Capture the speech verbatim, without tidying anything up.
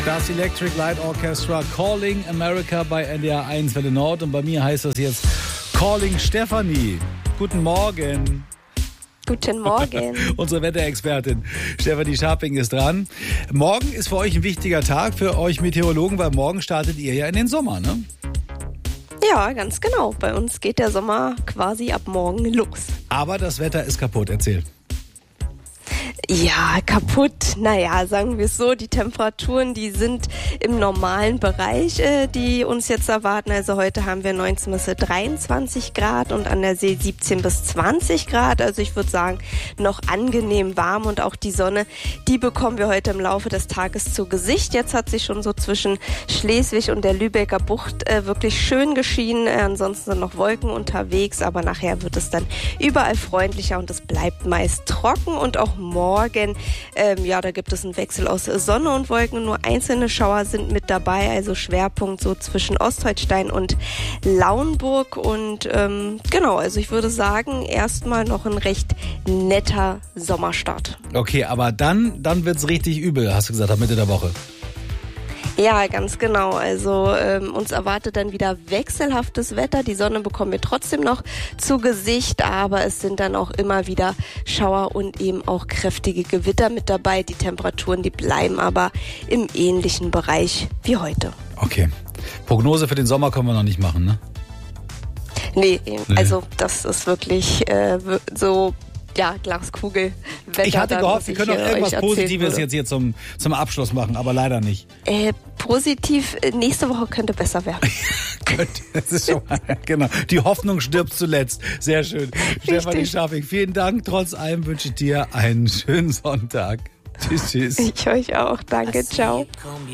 Das Electric Light Orchestra Calling America bei N D R eins Welle Nord. Und bei mir heißt das jetzt Calling Stefanie. Guten Morgen. Guten Morgen. Unsere Wetterexpertin Stefanie Scharping ist dran. Morgen ist für euch ein wichtiger Tag, für euch Meteorologen, weil morgen startet ihr ja in den Sommer, ne? Ja, ganz genau. Bei uns geht der Sommer quasi ab morgen los. Aber das Wetter ist kaputt, erzähl. Ja, kaputt. Naja, sagen wir es so, die Temperaturen, die sind im normalen Bereich, äh, die uns jetzt erwarten. Also heute haben wir neunzehn bis dreiundzwanzig Grad und an der See siebzehn bis zwanzig Grad. Also ich würde sagen, noch angenehm warm und auch die Sonne, die bekommen wir heute im Laufe des Tages zu Gesicht. Jetzt hat sich schon so zwischen Schleswig und der Lübecker Bucht äh, wirklich schön geschienen. Äh, ansonsten sind noch Wolken unterwegs, aber nachher wird es dann überall freundlicher und es bleibt meist trocken und auch morgen Morgen, ähm, ja, da gibt es einen Wechsel aus Sonne und Wolken. Nur einzelne Schauer sind mit dabei, also Schwerpunkt so zwischen Ostholstein und Lauenburg. Und ähm, genau, also ich würde sagen, erstmal noch ein recht netter Sommerstart. Okay, aber dann, dann wird's richtig übel, hast du gesagt, ab Mitte der Woche. Ja, ganz genau. Also ähm, uns erwartet dann wieder wechselhaftes Wetter. Die Sonne bekommen wir trotzdem noch zu Gesicht, aber es sind dann auch immer wieder Schauer und eben auch kräftige Gewitter mit dabei. Die Temperaturen, die bleiben aber im ähnlichen Bereich wie heute. Okay. Prognose für den Sommer können wir noch nicht machen, ne? Nee, also das ist wirklich äh, so... Ja, Glaskugel. Wetter, ich hatte gehofft, wir können auch irgendwas Positives würde. jetzt hier zum, zum Abschluss machen, aber leider nicht. Äh, positiv, nächste Woche könnte besser werden. Könnte, das ist schon mal, genau. Die Hoffnung stirbt zuletzt. Sehr schön. Stefanie Scharping, vielen Dank. Trotz allem wünsche ich dir einen schönen Sonntag. Tschüss, tschüss. Ich euch auch. Danke, ciao.